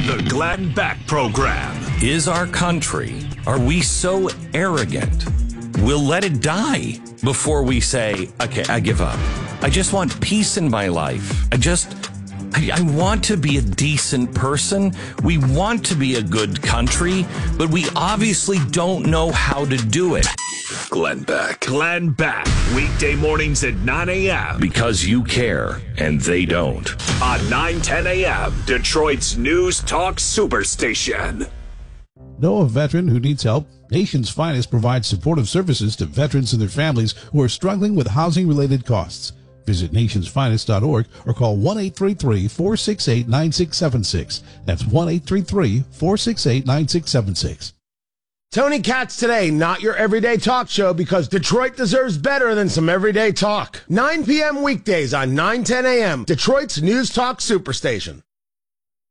The Glenn Beck Program. Is our country, are we so arrogant, we'll let it die before we say, okay, I give up. I just want peace in my life. I want to be a decent person. We want to be a good country, but we obviously don't know how to do it. Glenn Beck. Glenn Beck. Weekday mornings at 9 a.m. Because you care, and they don't. On 9:10 a.m., Detroit's News Talk Superstation. Know a veteran who needs help? Nation's Finest provides supportive services to veterans and their families who are struggling with housing-related costs. Visit nationsfinest.org or call 1-833-468-9676. That's 1-833-468-9676. Tony Katz Today, not your everyday talk show, because Detroit deserves better than some everyday talk. 9 p.m. weekdays on 9:10 a.m., Detroit's News Talk Superstation.